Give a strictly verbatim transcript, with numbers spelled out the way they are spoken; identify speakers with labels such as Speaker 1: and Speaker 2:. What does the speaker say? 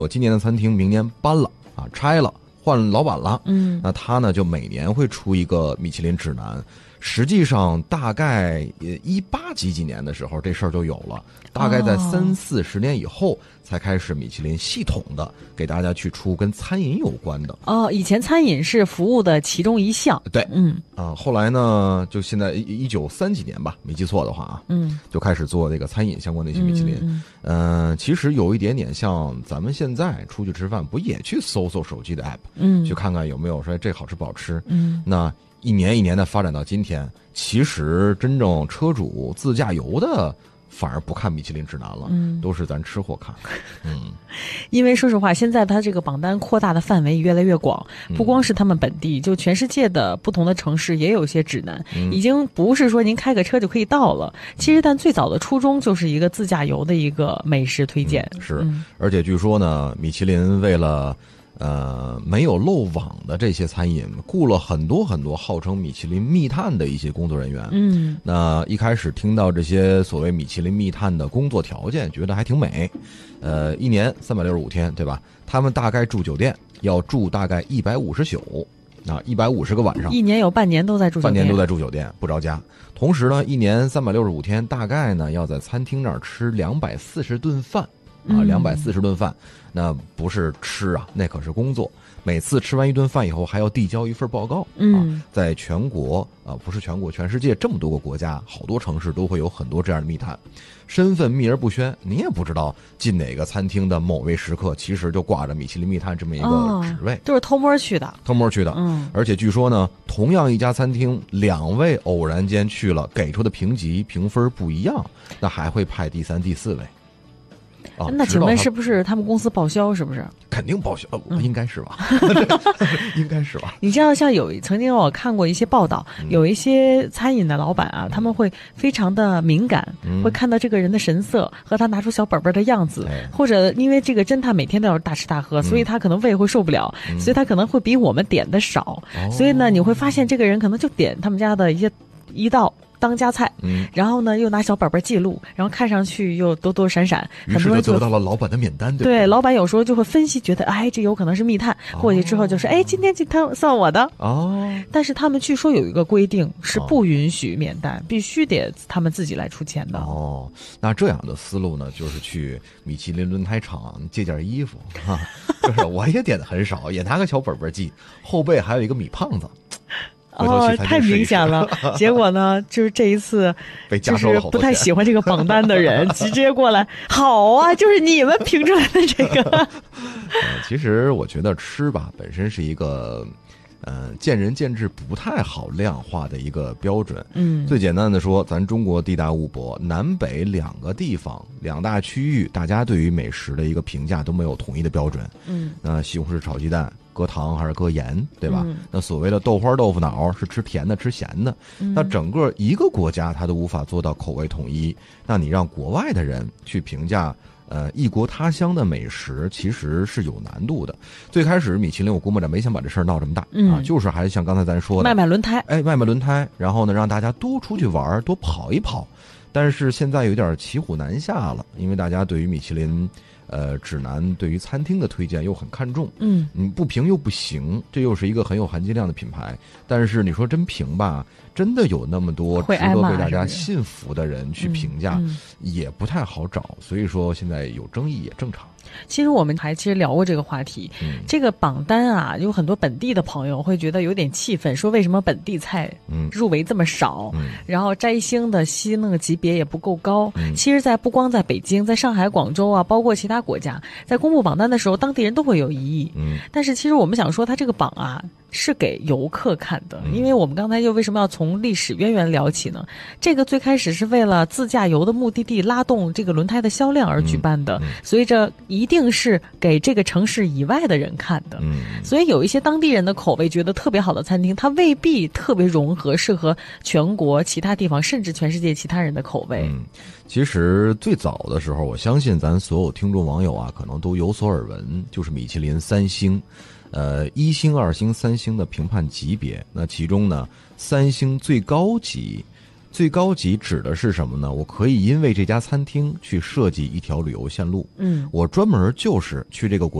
Speaker 1: 我今年的餐厅明年搬了啊，拆了，换老板了，
Speaker 2: 嗯，
Speaker 1: 那他呢就每年会出一个米其林指南。实际上，大概一八几几年的时候，这事儿就有了。大概在三四十年以后，才开始米其林系统的给大家去出跟餐饮有关的。
Speaker 2: 哦，以前餐饮是服务的其中一项。
Speaker 1: 对，
Speaker 2: 嗯
Speaker 1: 啊，后来呢，就现在一九三几年吧，没记错的话啊，
Speaker 2: 嗯，
Speaker 1: 就开始做这个餐饮相关的一些米其林。嗯，嗯呃，其实有一点点像咱们现在出去吃饭，不也去搜搜手机的 app， 嗯，去看看有没有说这好吃不好吃。嗯，那一年一年的发展到今天，其实真正车主自驾游的反而不看米其林指南了，嗯，都是咱吃货看。嗯，
Speaker 2: 因为说实话，现在它这个榜单扩大的范围越来越广，不光是他们本地，就全世界的不同的城市也有一些指南，嗯，已经不是说您开个车就可以到了。其实但最早的初衷就是一个自驾游的一个美食推荐。
Speaker 1: 嗯，是，嗯，而且据说呢，米其林为了呃，没有漏网的这些餐饮，雇了很多很多号称米其林密探的一些工作人员。嗯，那一开始听到这些所谓米其林密探的工作条件，觉得还挺美。呃，一年三百六十五天，对吧？他们大概住酒店要住大概一百五十宿，啊，一百五十个晚上，
Speaker 2: 一年有半年都在住酒店，
Speaker 1: 半年都在住酒店，不着家。同时呢，一年三百六十五天，大概呢要在餐厅那儿吃两百四十顿饭。啊，两百四十顿饭，那不是吃啊，那可是工作。每次吃完一顿饭以后，还要递交一份报告。嗯，啊，在全国啊，不是全国，全世界这么多个国家，好多城市都会有很多这样的密探，身份秘而不宣，你也不知道进哪个餐厅的某位食客，其实就挂着米其林密探这么一个职位，
Speaker 2: 都，哦，是偷摸去的，
Speaker 1: 偷摸去的。
Speaker 2: 嗯，
Speaker 1: 而且据说呢，同样一家餐厅，两位偶然间去了，给出的评级评分不一样，那还会派第三、第四位。
Speaker 2: 啊，那请问是不是他们公司报销？是不是？
Speaker 1: 肯定报销，呃、应该是吧？应该是吧？
Speaker 2: 你知道，像有曾经我看过一些报道，嗯，有一些餐饮的老板啊，嗯，他们会非常的敏感，嗯，会看到这个人的神色和他拿出小本本的样子，嗯，或者因为这个侦探每天都要大吃大喝，嗯，所以他可能胃会受不了，嗯，所以他可能会比我们点的少，嗯，所以呢，你会发现这个人可能就点他们家的一些一道当家菜，嗯，然后呢又拿小本本记录，然后看上去又躲躲闪闪，
Speaker 1: 于是就得到了老板的免单，对吧？
Speaker 2: 对，老板有时候就会分析，觉得哎，这有可能是密探，过去之后就是哎，今天这摊算我的哦。但是他们据说有一个规定是不允许免单，哦，必须得他们自己来出钱的。
Speaker 1: 哦，那这样的思路呢，就是去米其林轮胎厂借件衣服哈，就是我也点的很少，也拿个小本本记，后背还有一个米胖子。
Speaker 2: 哦，太明显了。结果呢，就是这一次，就是不太喜欢这个榜单的人直接过来，好啊，就是你们评出来的这个。
Speaker 1: 呃、其实我觉得吃吧，本身是一个，呃，见仁见智，不太好量化的一个标准。嗯，最简单的说，咱中国地大物博，南北两个地方、两大区域，大家对于美食的一个评价都没有统一的标准。嗯，那西红柿炒鸡蛋。搁糖还是搁盐，对吧？嗯，那所谓的豆花豆腐脑是吃甜的吃咸的，嗯，那整个一个国家它都无法做到口味统一，那你让国外的人去评价呃异国他乡的美食，其实是有难度的。最开始米其林我估摸着没想把这事儿闹这么大，嗯，啊，就是还是像刚才咱说的
Speaker 2: 卖卖轮胎，
Speaker 1: 哎，卖卖轮胎，然后呢让大家多出去玩，多跑一跑。但是现在有点骑虎难下了，因为大家对于米其林呃，指南对于餐厅的推荐又很看重，嗯，你不评又不行，这又是一个很有含金量的品牌。但是你说真评吧，真的有那么多值得被大家信服的人去评价，嗯嗯，也不太好找。所以说现在有争议也正常。
Speaker 2: 其实我们还其实聊过这个话题，嗯，这个榜单啊，有很多本地的朋友会觉得有点气愤，说为什么本地菜入围这么少，嗯，然后摘星的星那个级别也不够高，嗯，其实在不光在北京，在上海、广州啊，包括其他国家，在公布榜单的时候，当地人都会有异议，嗯，但是其实我们想说，它这个榜啊是给游客看的，因为我们刚才又为什么要从历史渊源聊起呢？这个最开始是为了自驾游的目的地拉动这个轮胎的销量而举办的，嗯嗯，所以这一定是给这个城市以外的人看的，嗯，所以有一些当地人的口味觉得特别好的餐厅，它未必特别融合适合全国其他地方甚至全世界其他人的口味。
Speaker 1: 嗯，其实最早的时候，我相信咱所有听众网友啊，可能都有所耳闻，就是米其林三星。呃，一星、二星、三星的评判级别，那其中呢，三星最高级， 最高级指的是什么呢？我可以因为这家餐厅去设计一条旅游线路，
Speaker 2: 嗯，
Speaker 1: 我专门就是去这个国